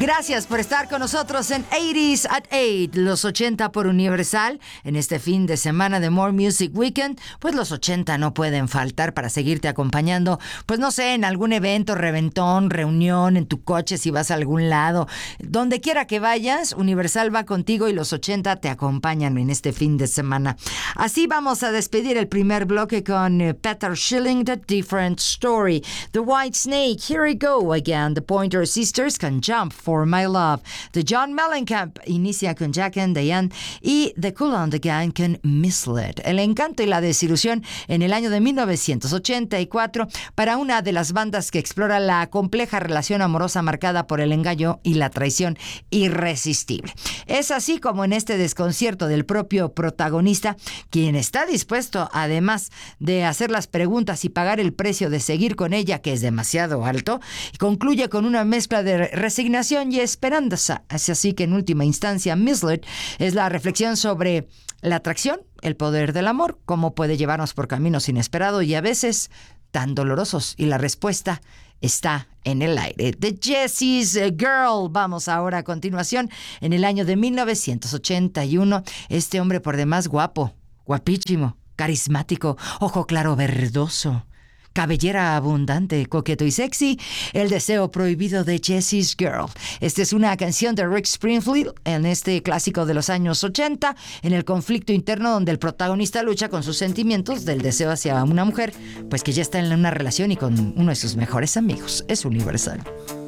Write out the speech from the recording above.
Gracias por estar con nosotros en 80s at 8, los 80 por Universal. En este fin de semana de More Music Weekend, pues los 80 no pueden faltar para seguirte acompañando, pues no sé, en algún evento, reventón, reunión, en tu coche, si vas a algún lado. Donde quiera que vayas, Universal va contigo y los 80 te acompañan en este fin de semana. Así vamos a despedir el primer bloque con Peter Schilling, The Different Story. The White Snake, Here We Go Again. The Pointer Sisters can Jump for My Love. The John Mellencamp inicia con Jack and Diane y The Kool and the Gang con Misled. El encanto y la desilusión en el año de 1984 para una de las bandas que explora la compleja relación amorosa marcada por el engaño y la traición irresistible. Es así como en este desconcierto del propio protagonista, quien está dispuesto, además de hacer las preguntas y pagar el precio de seguir con ella, que es demasiado alto, concluye con una mezcla de resignación y esperanza. Es así que en última instancia Misled es la reflexión sobre la atracción, el poder del amor, cómo puede llevarnos por caminos inesperados y a veces tan dolorosos, y la respuesta está en el aire. The Jessie's Girl. Vamos ahora a continuación en el año de 1981. Este hombre por demás guapo, guapísimo, carismático, ojo claro verdoso, cabellera abundante, coqueto y sexy, El deseo prohibido de Jessie's Girl. Esta es una canción de Rick Springfield en este clásico de los años 80, en el conflicto interno donde el protagonista lucha con sus sentimientos del deseo hacia una mujer, pues que ya está en una relación y con uno de sus mejores amigos. Es Universal.